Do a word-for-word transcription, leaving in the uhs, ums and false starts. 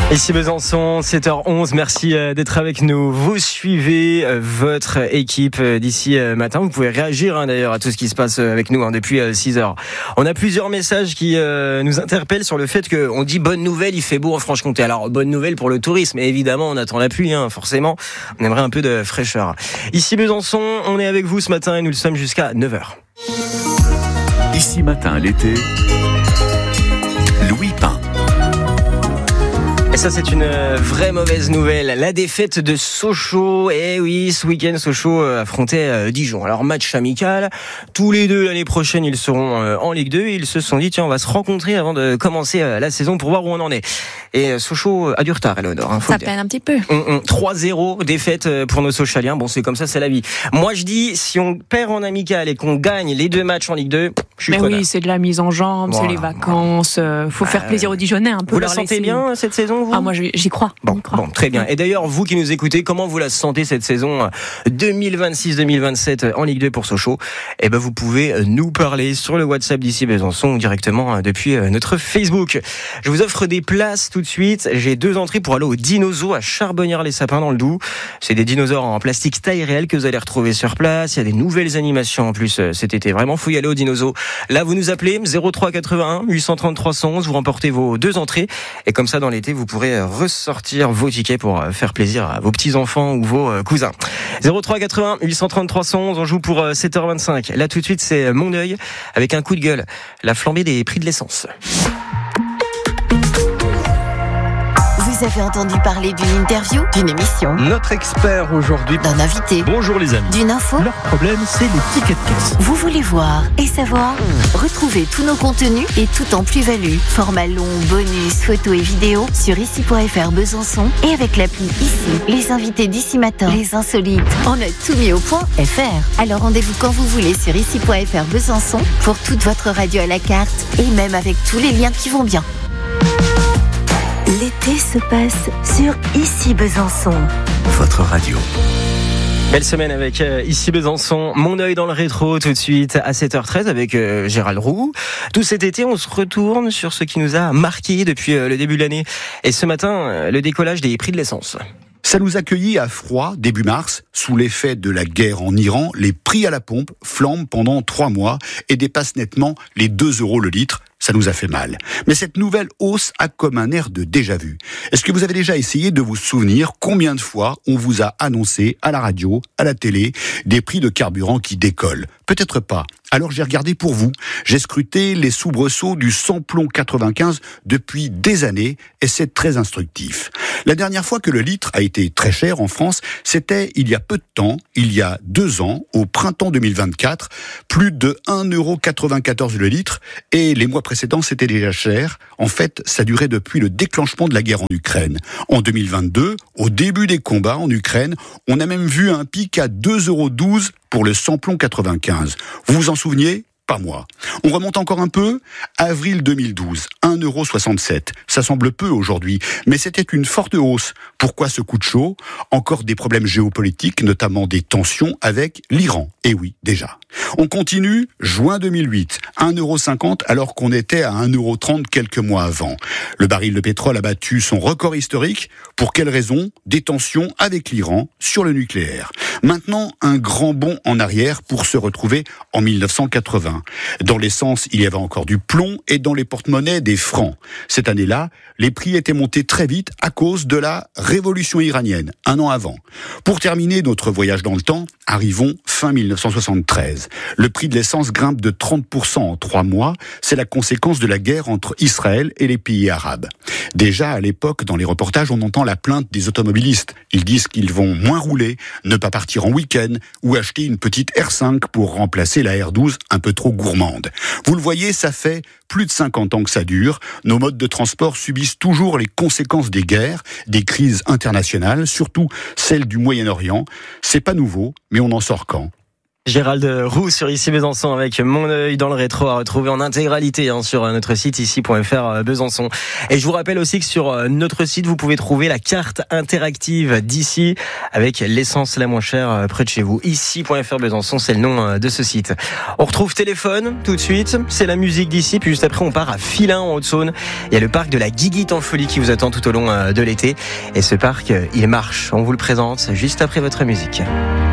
Ici Besançon, sept heures onze, merci d'être avec nous. Vous suivez votre équipe d'ici matin. Vous pouvez réagir hein, d'ailleurs à tout ce qui se passe avec nous hein, depuis six heures. On a plusieurs messages qui euh, nous interpellent sur le fait qu'on dit bonne nouvelle, il fait beau en Franche-Comté. Alors bonne nouvelle pour le tourisme, et évidemment on attend la pluie, hein, forcément. On aimerait un peu de fraîcheur. Ici Besançon, on est avec vous ce matin et nous le sommes jusqu'à neuf heures. Ici matin l'été, Louis Pain. Et ça, c'est une vraie mauvaise nouvelle. La défaite de Sochaux. Eh oui, ce week-end, Sochaux affrontait Dijon. Alors, match amical. Tous les deux, l'année prochaine, ils seront en Ligue deux. Et ils se sont dit, tiens, on va se rencontrer avant de commencer la saison pour voir où on en est. Et Sochaux a du retard, Eleonore. Hein, ça peine un petit peu. trois zéro, défaite pour nos Sochaliens. Bon, c'est comme ça, c'est la vie. Moi, je dis, si on perd en amical et qu'on gagne les deux matchs en Ligue deux, je suis Mais preneur. Oui, c'est de la mise en jambe, voilà. C'est les vacances. Euh, faut faire plaisir aux Dijonnais un peu. Vous la sentez laisser... bien, cette saison, vous ? Ah, moi, j'y crois. Bon, crois. bon, très bien. Et d'ailleurs, vous qui nous écoutez, comment vous la sentez cette saison deux mille vingt-six deux mille vingt-sept en Ligue deux pour Sochaux ? Eh ben, vous pouvez nous parler sur le WhatsApp d'ici Besançon ou directement depuis notre Facebook. Je vous offre des places tout de suite. J'ai deux entrées pour aller au Dinozo à Charbonnières-les-Sapins dans le Doubs. C'est des dinosaures en plastique taille réelle que vous allez retrouver sur place. Il y a des nouvelles animations en plus cet été. Vraiment, faut y aller au Dinozo. Là, vous nous appelez zéro trois quatre-vingt-un huit cent trente-trois cent onze. Vous remportez vos deux entrées. Et comme ça, dans l'été, vous pourrez ressortir vos tickets pour faire plaisir à vos petits-enfants ou vos cousins. zéro trois quatre-vingt-un huit cent trente-trois cent onze. On joue pour sept heures vingt-cinq. Là, tout de suite, c'est Mon Œil avec un coup de gueule. La flambée des prix de l'essence. Vous avez entendu parler d'une interview, d'une émission, notre expert aujourd'hui, d'un invité, bonjour les amis, d'une info. Leur problème, c'est les tickets de caisse. Vous voulez voir et savoir ? Retrouvez tous nos contenus et tout en plus-value. Format long, bonus, photos et vidéos sur ici point f r Besançon et avec l'appli Ici. Les invités d'ici matin, les insolites. On a tout mis au point F R. Alors rendez-vous quand vous voulez sur ici point f r Besançon pour toute votre radio à la carte et même avec tous les liens qui vont bien. L'été se passe sur Ici Besançon. Votre radio. Belle semaine avec euh, Ici Besançon. Mon œil dans le rétro tout de suite à sept heures treize avec euh, Gérald Roux. Tout cet été, on se retourne sur ce qui nous a marqué depuis euh, le début de l'année. Et ce matin, euh, le décollage des prix de l'essence. Ça nous accueillit à froid, début mars. Sous l'effet de la guerre en Iran, les prix à la pompe flambent pendant trois mois et dépassent nettement les deux euros le litre. Ça nous a fait mal. Mais cette nouvelle hausse a comme un air de déjà-vu. Est-ce que vous avez déjà essayé de vous souvenir combien de fois on vous a annoncé à la radio, à la télé, des prix de carburant qui décollent ? Peut-être pas. Alors j'ai regardé pour vous. J'ai scruté les soubresauts du samplon quatre-vingt-quinze depuis des années et c'est très instructif. La dernière fois que le litre a été très cher en France, c'était il y a peu de temps, il y a deux ans, au printemps deux mille vingt-quatre, plus de un euro quatre-vingt-quatorze le litre et les mois précédents c'était déjà cher. En fait, ça durait depuis le déclenchement de la guerre en Ukraine. En deux mille vingt-deux, au début des combats en Ukraine, on a même vu un pic à deux euros douze pour le samplon quatre-vingt-quinze. Vous vous en souveniez ? Pas moi. On remonte encore un peu. Avril deux mille douze, un euro soixante-sept. Ça semble peu aujourd'hui, mais c'était une forte hausse. Pourquoi ce coup de chaud ? Encore des problèmes géopolitiques, notamment des tensions avec l'Iran. Eh oui, déjà. On continue, juin deux mille huit, un euro cinquante alors qu'on était à un euro trente quelques mois avant. Le baril de pétrole a battu son record historique. Pour quelle raison ? Des tensions avec l'Iran sur le nucléaire. Maintenant, un grand bond en arrière pour se retrouver en mille neuf cent quatre-vingts. Dans l'essence, il y avait encore du plomb et dans les porte-monnaies des francs. Cette année-là, les prix étaient montés très vite à cause de la révolution iranienne, un an avant. Pour terminer notre voyage dans le temps, arrivons fin mille neuf cent soixante-treize. Le prix de l'essence grimpe de trente pour cent en trois mois. C'est la conséquence de la guerre entre Israël et les pays arabes. Déjà, à l'époque, dans les reportages, on entend la plainte des automobilistes. Ils disent qu'ils vont moins rouler, ne pas partir en week-end ou acheter une petite R cinq pour remplacer la R douze un peu trop gourmande. Vous le voyez, ça fait plus de cinquante ans que ça dure. Nos modes de transport subissent toujours les conséquences des guerres, des crises internationales, surtout celles du Moyen-Orient. C'est pas nouveau, mais on en sort quand ? Gérald Roux sur Ici Besançon avec Mon œil dans le rétro à retrouver en intégralité hein, sur notre site ici point f r Besançon. Et je vous rappelle aussi que sur notre site vous pouvez trouver la carte interactive d'ici avec l'essence la moins chère près de chez vous. ici point f r Besançon, c'est le nom de ce site. On retrouve téléphone tout de suite, c'est la musique d'ici, puis juste après on part à Filin en Haute-Saône. Il y a le parc de la Guiguite en folie qui vous attend tout au long de l'été. Et ce parc, il marche. On vous le présente juste après votre musique.